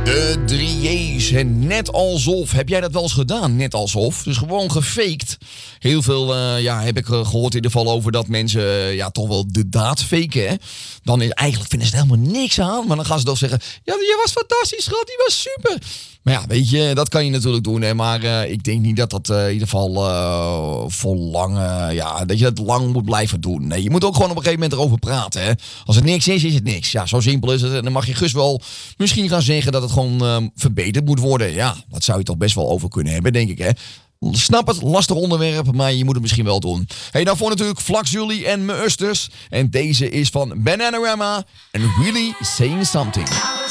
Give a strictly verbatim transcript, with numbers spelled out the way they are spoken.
De drie J's, net alsof. Heb jij dat wel eens gedaan, net alsof? Dus gewoon gefaked. Heel veel uh, ja, heb ik uh, gehoord in ieder geval over dat mensen uh, ja, toch wel de daad faken. Hè? Dan is eigenlijk vinden ze er helemaal niks aan. Maar dan gaan ze toch zeggen, ja, je was fantastisch, schat, die was super. Maar ja, weet je, dat kan je natuurlijk doen. Hè? Maar uh, ik denk niet dat dat uh, in ieder geval uh, voor lang, uh, ja, dat je dat lang moet blijven doen. Nee, je moet ook gewoon op een gegeven moment erover praten. Hè? Als het niks is, is het niks. Ja, zo simpel is het. En dan mag je Gus wel misschien gaan zeggen dat het gewoon uh, verbeterd moet worden. Ja, dat zou je toch best wel over kunnen hebben, denk ik, hè. Snap het, lastig onderwerp, maar je moet het misschien wel doen. Hey, daarvoor natuurlijk Flax Julie en Me Usters. En deze is van Bananarama en Really Saying Something.